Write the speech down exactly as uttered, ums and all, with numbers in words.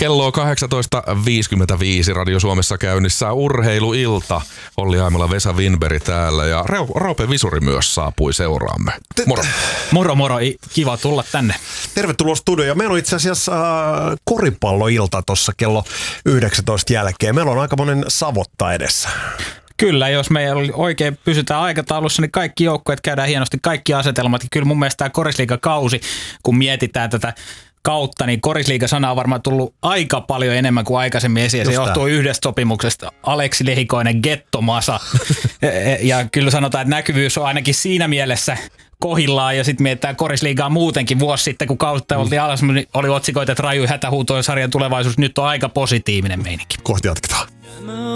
Kello on kahdeksantoista viisikymmentäviisi Radio Suomessa käynnissä urheiluilta. Olli Aimola, Vesa Winberg täällä ja Roope Visuri myös saapui seuraamme. Moro. Moro moro, kiva tulla tänne. Tervetuloa studioon. Meillä on itse asiassa äh, koripalloilta tuossa kello yhdeksäntoista jälkeen. Meillä on aika monen savotta edessä. Kyllä, jos me oikein pysytään aikataulussa, niin kaikki joukkueet käydään hienosti, kaikki asetelmat. Kyllä mun mielestä tämä korisliigakausi, kun mietitään tätä kautta, niin korisliiga-sana on varmaan tullut aika paljon enemmän kuin aikaisemmin esiin. Se johtuu yhdestä sopimuksesta. Aleksi Lehikoinen, Gettomasa. Ja kyllä sanotaan, että näkyvyys on ainakin siinä mielessä kohillaan, ja sitten mietitään korisliigaa muutenkin. Vuosi sitten, kun kautta mm. oltiin alas, niin oli otsikoita, että raju hätähuutojen sarjan tulevaisuus. Nyt on aika positiivinen meininki. Kohti jatketaan.